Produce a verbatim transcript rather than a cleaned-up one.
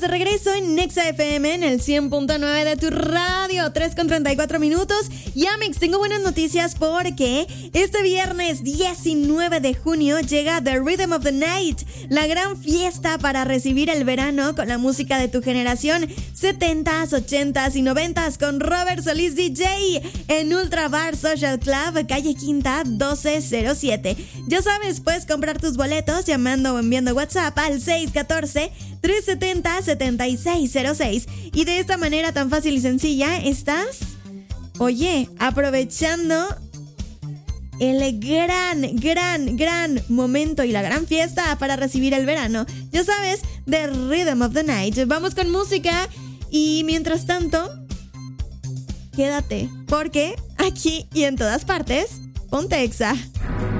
de regreso en Nexa F M en el cien punto nueve de tu radio, tres con treinta y cuatro minutos. Y Amix, tengo buenas noticias porque este viernes diecinueve de junio llega The Rhythm of the Night, la gran fiesta para recibir el verano con la música de tu generación, setentas, ochentas y noventas con Robert Solís D J en Ultra Bar Social Club, calle Quinta doce cero siete. Ya sabes, puedes comprar tus boletos llamando o enviando WhatsApp al seis uno cuatro, tres siete cero, siete seis cero seis. Y de esta manera tan fácil y sencilla estás, oye, aprovechando el gran, gran, gran momento y la gran fiesta para recibir el verano. Ya sabes, The Rhythm of the Night. Vamos con música y mientras tanto, quédate, porque aquí y en todas partes, ponte Exa.